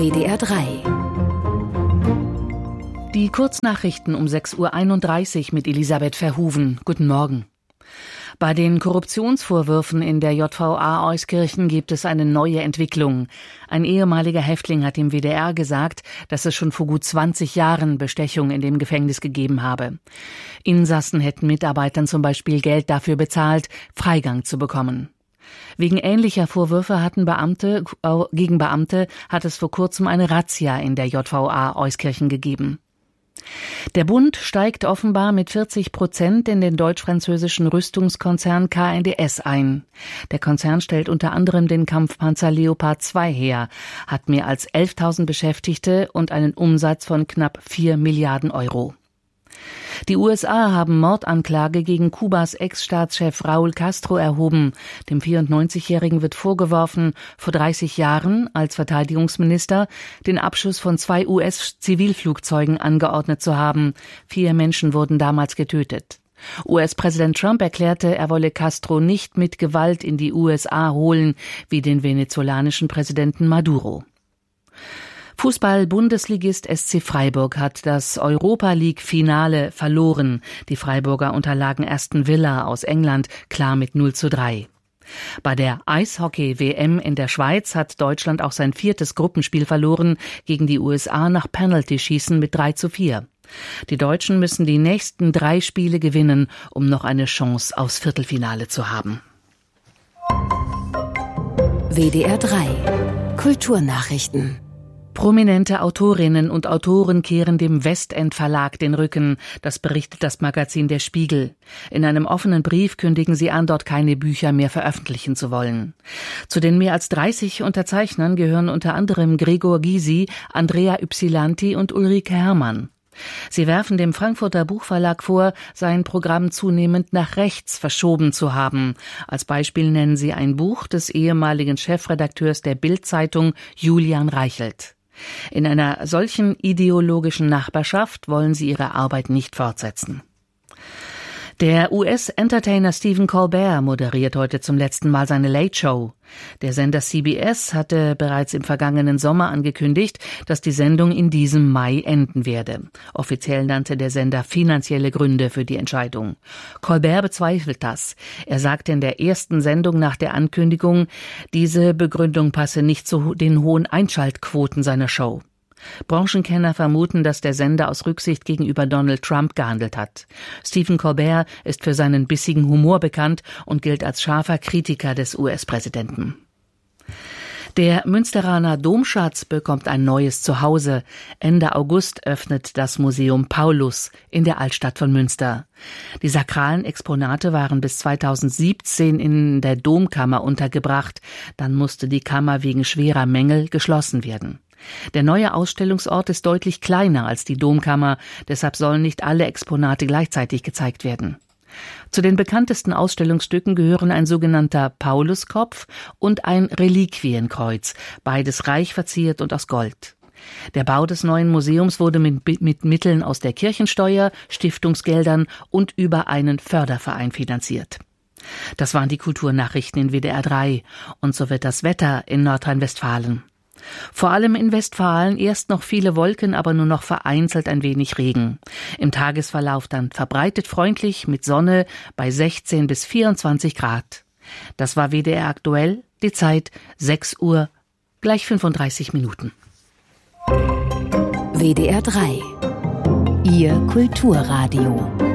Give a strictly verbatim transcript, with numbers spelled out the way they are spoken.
W D R drei. Die Kurznachrichten um sechs Uhr einunddreißig mit Elisabeth Verhoeven. Guten Morgen. Bei den Korruptionsvorwürfen in der J V A Euskirchen gibt es eine neue Entwicklung. Ein ehemaliger Häftling hat dem W D R gesagt, dass es schon vor gut zwanzig Jahren Bestechung in dem Gefängnis gegeben habe. Insassen hätten Mitarbeitern zum Beispiel Geld dafür bezahlt, Freigang zu bekommen. Wegen ähnlicher Vorwürfe hatten Beamte, äh, gegen Beamte hat es vor kurzem eine Razzia in der J V A Euskirchen gegeben. Der Bund steigt offenbar mit vierzig Prozent in den deutsch-französischen Rüstungskonzern K N D S ein. Der Konzern stellt unter anderem den Kampfpanzer Leopard zwei her, hat mehr als elftausend Beschäftigte und einen Umsatz von knapp vier Milliarden Euro. Die U S A haben Mordanklage gegen Kubas Ex-Staatschef Raúl Castro erhoben. Dem vierundneunzigjährigen wird vorgeworfen, vor dreißig Jahren als Verteidigungsminister den Abschuss von zwei U S-Zivilflugzeugen angeordnet zu haben. Vier Menschen wurden damals getötet. U S-Präsident Trump erklärte, er wolle Castro nicht mit Gewalt in die U S A holen, wie den venezolanischen Präsidenten Maduro. Fußball-Bundesligist S C Freiburg hat das Europa-League-Finale verloren. Die Freiburger unterlagen Aston Villa aus England klar mit null zu drei. Bei der Eishockey-W M in der Schweiz hat Deutschland auch sein viertes Gruppenspiel verloren gegen die U S A nach Penalty-Schießen mit drei zu vier. Die Deutschen müssen die nächsten drei Spiele gewinnen, um noch eine Chance aufs Viertelfinale zu haben. W D R drei Kulturnachrichten. Prominente Autorinnen und Autoren kehren dem Westend Verlag den Rücken, das berichtet das Magazin Der Spiegel. In einem offenen Brief kündigen sie an, dort keine Bücher mehr veröffentlichen zu wollen. Zu den mehr als dreißig Unterzeichnern gehören unter anderem Gregor Gysi, Andrea Ypsilanti und Ulrike Herrmann. Sie werfen dem Frankfurter Buchverlag vor, sein Programm zunehmend nach rechts verschoben zu haben. Als Beispiel nennen sie ein Buch des ehemaligen Chefredakteurs der Bild-Zeitung Julian Reichelt. In einer solchen ideologischen Nachbarschaft wollen sie ihre Arbeit nicht fortsetzen. Der U S-Entertainer Stephen Colbert moderiert heute zum letzten Mal seine Late Show. Der Sender C B S hatte bereits im vergangenen Sommer angekündigt, dass die Sendung in diesem Mai enden werde. Offiziell nannte der Sender finanzielle Gründe für die Entscheidung. Colbert bezweifelt das. Er sagte in der ersten Sendung nach der Ankündigung, diese Begründung passe nicht zu den hohen Einschaltquoten seiner Show. Branchenkenner vermuten, dass der Sender aus Rücksicht gegenüber Donald Trump gehandelt hat. Stephen Colbert ist für seinen bissigen Humor bekannt und gilt als scharfer Kritiker des U S-Präsidenten. Der Münsteraner Domschatz bekommt ein neues Zuhause. Ende August öffnet das Museum Paulus in der Altstadt von Münster. Die sakralen Exponate waren bis zweitausendsiebzehn in der Domkammer untergebracht. Dann musste die Kammer wegen schwerer Mängel geschlossen werden. Der neue Ausstellungsort ist deutlich kleiner als die Domkammer, deshalb sollen nicht alle Exponate gleichzeitig gezeigt werden. Zu den bekanntesten Ausstellungsstücken gehören ein sogenannter Pauluskopf und ein Reliquienkreuz, beides reich verziert und aus Gold. Der Bau des neuen Museums wurde mit, mit Mitteln aus der Kirchensteuer, Stiftungsgeldern und über einen Förderverein finanziert. Das waren die Kulturnachrichten in W D R drei. Und so wird das Wetter in Nordrhein-Westfalen. Vor allem in Westfalen erst noch viele Wolken, aber nur noch vereinzelt ein wenig Regen. Im Tagesverlauf dann verbreitet freundlich mit Sonne bei sechzehn bis vierundzwanzig Grad. Das war W D R aktuell, die Zeit sechs Uhr, gleich fünfunddreißig Minuten. W D R drei. Ihr Kulturradio.